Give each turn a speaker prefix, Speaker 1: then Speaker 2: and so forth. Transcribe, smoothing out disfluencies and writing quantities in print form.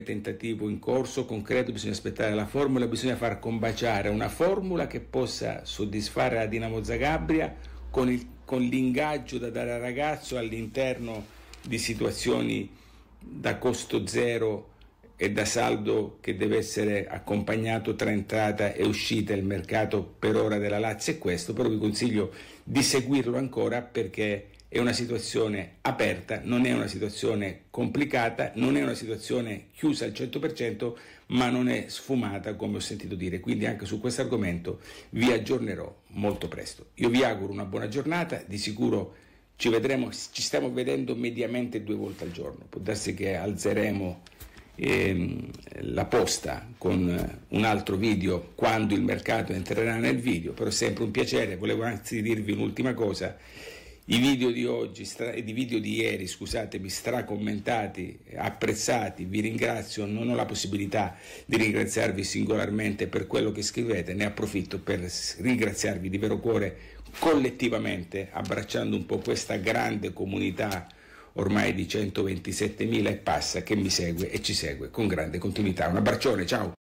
Speaker 1: tentativo in corso, concreto, bisogna aspettare la formula, bisogna far combaciare una formula che possa soddisfare la Dinamo Zagabria con l'ingaggio da dare al ragazzo all'interno di situazioni da costo zero e da saldo che deve essere accompagnato tra entrata e uscita. Il mercato per ora della Lazio è questo, però vi consiglio di seguirlo ancora perché è una situazione aperta, non è una situazione complicata, non è una situazione chiusa al 100%, ma non è sfumata come ho sentito dire. Quindi anche su questo argomento vi aggiornerò molto presto. Io vi auguro una buona giornata, di sicuro ci stiamo vedendo mediamente 2 volte al giorno. Può darsi che alzeremo la posta con un altro video quando il mercato entrerà nel video, però è sempre un piacere. Volevo anzi dirvi un'ultima cosa. I video di oggi e i video di ieri, scusatemi, stracommentati, apprezzati, vi ringrazio, non ho la possibilità di ringraziarvi singolarmente per quello che scrivete, ne approfitto per ringraziarvi di vero cuore collettivamente, abbracciando un po' questa grande comunità ormai di 127.000 e passa che mi segue e ci segue con grande continuità. Un abbraccione, ciao!